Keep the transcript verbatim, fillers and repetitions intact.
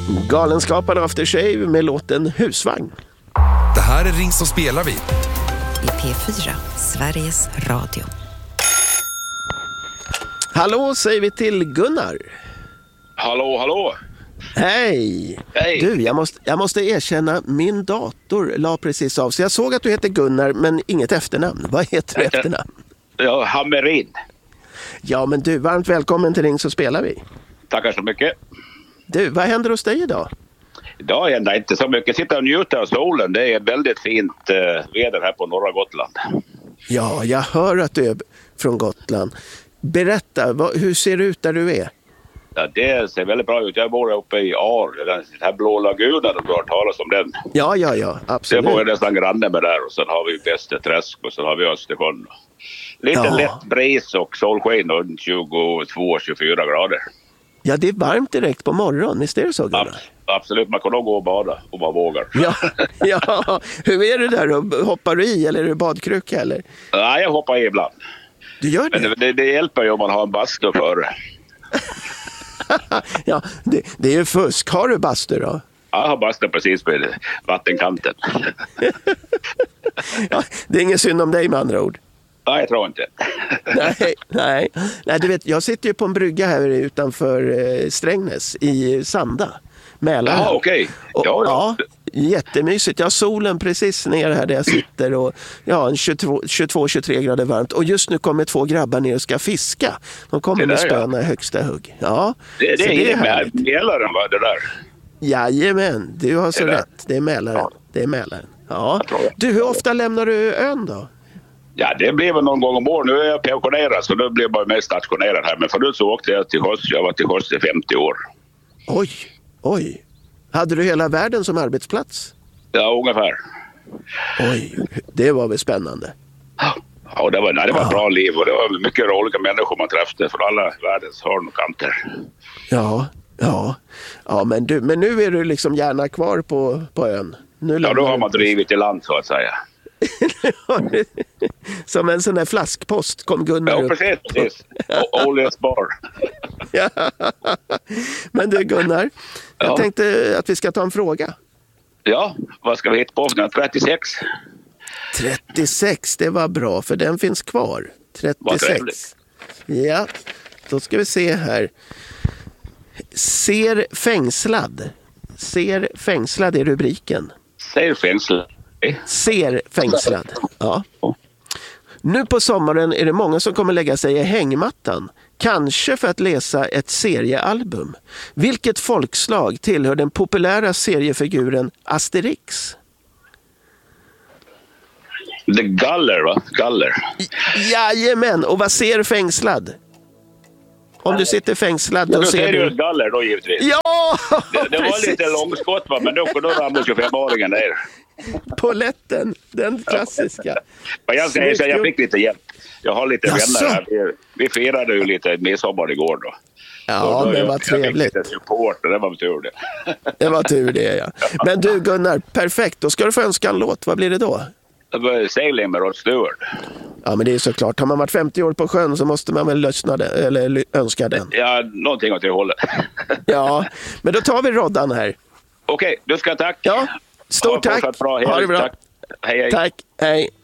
Galenskaparna After Shave med låten Husvagn. Det här är Ring så spelar vi. I P fyra, Sveriges Radio. Hallå säger vi till Gunnar. Hallå, hallå. Hej. Hej. Du, jag måste, jag måste erkänna, min dator la precis av. Så jag såg att du heter Gunnar, men inget efternamn. Vad heter du efternamn? Ja, Hammerin. Ja, men du, varmt välkommen till Ring så spelar vi. Tackar så mycket. Du, vad händer hos dig idag? Idag händer inte så mycket. Sitta och njuta av solen. Det är väldigt fint eh, väder här på norra Gotland. Ja, jag hör att du är från Gotland. Berätta, vad, hur ser det ut där du är? Ja, det ser väldigt bra ut. Jag bor uppe i Ar, den här blå lagunen, om du har talat om den. Ja, ja, ja, absolut. Det bor jag nästan granne med där, och sen har vi Västerträsk och sen har vi Östersjön. Lite Ja. lätt bris och solsken och tjugotvå till tjugofyra grader. Ja, det är varmt direkt på morgonen, visst är det så, Gunnar? Ja, absolut, man kan nog gå och bada om man vågar. Ja, ja. Hur är det där då? Hoppar du i eller är det badkruka eller? Nej, jag hoppar i ibland. Du gör det? Men det, det, det hjälper ju om man har en bastu före. Ja, det, det är ju fusk. Har du bastu då? Jag har bastu precis vid vattenkanten. Ja, det är ingen synd om dig med andra ord. Nej, jag tror inte. Nej, nej. Nej, du vet, jag sitter ju på en brygga här utanför eh, Strängnäs i Sanda, Mälaren. Ja, okej. Och, Ja, ja. ja, jättemysigt. Jag har solen precis ner här där jag sitter och ja, en tjugotvå till tjugotre grader varmt. Och just nu kommer två grabbar ner och ska fiska. De kommer Det med där, spöna i högsta hugg. Ja, Det, det så är, är härligt. Mälaren, va, det där. Jajamän, du har så Det där. rätt. Det är Mälaren. Ja. Det är Mälaren. Ja. Jag tror jag. Du, hur ofta lämnar du ön då? Ja, det blev väl någon gång om året. Nu är jag pensionerad, så då blir jag bara mest stationerad här. Men förut så åkte jag till sjöss. Jag har varit till sjöss i femtio år. Oj, oj. Hade du hela världen som arbetsplats? Ja, ungefär. Oj, det var väl spännande. Ja, det var, nej, det var ett Ja. bra liv och det var mycket roliga människor man träffade från alla världens hörn och kanter. Ja, ja. Ja, men, du, men nu är du liksom gärna kvar på, på ön. Nu Ja, lämnar då har du- man drivit i land, så att säga. Som en sån där flaskpost kom Gunnar Ja, upp. precis. precis. O- Olias bar. Ja. Men du Gunnar, jag Ja. tänkte att vi ska ta en fråga. Ja, vad ska vi hitta på för något? trettiosex? trettiosex, det var bra för den finns kvar. Vad trettiosex. trevligt. Ja, då ska vi se här. Ser fängslad. Ser fängslad är rubriken. Säger fängsel. Ser fängslad. Ja. Nu på sommaren är det många som kommer lägga sig i hängmattan. Kanske för att läsa ett seriealbum. Vilket folkslag tillhör den populära seriefiguren Asterix? Det är galler, va? Galler. Jajamän, och vad ser fängslad? Om du sitter fängslad Ja, då då ser ser du du... galler då, givetvis. Ja, Det, det var precis. lite långskott, va? Men då, då ramlade tjugofemåringen ner. Poletten, den klassiska. Men jag säger så, jag fick lite hjälp. Jag har lite Jaså? vänner här. Vi, vi firade ju lite midsommar igår då. Ja, Då- då men jag- vad Jag trevligt. fick lite support och det var tur det. Det var tur det, ja. Men du Gunnar, perfekt. Då ska du få önska en låt. Vad blir det då? Det var Sailing med Rod Stewart. Ja, men det är såklart. Har man varit femtio år på sjön så måste man väl lyssna den, eller ly- önska den. Ja, någonting åt det hållet. Ja, men då tar vi Roddan här. Okej, du ska tack. Ja, stort Ha tack. fortsatt bra helg. Ha det bra. Tack. Hej, hej. Tack, hej.